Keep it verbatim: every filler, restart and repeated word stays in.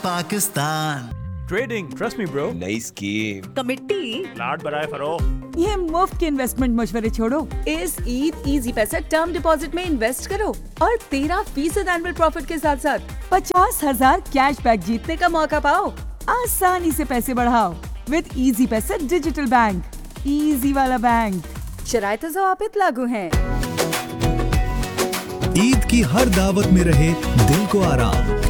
Pakistan. Trading, trust me bro. नई scheme, committee, लाड बराए फरोख। ये मुफ्त के इन्वेस्टमेंट मशवरे छोड़ो, इस ईद इजी पैसा टर्म डिपॉजिट में इन्वेस्ट करो और तेरह फीसद एनुअल प्रॉफिट के साथ साथ पचास हजार कैश बैक जीतने का मौका पाओ। आसानी से पैसे बढ़ाओ विद इजी पैसा डिजिटल बैंक, इजी वाला बैंक। शराइत ज़वाबित लागू हैं। ईद की हर दावत में रहे दिल को आराम।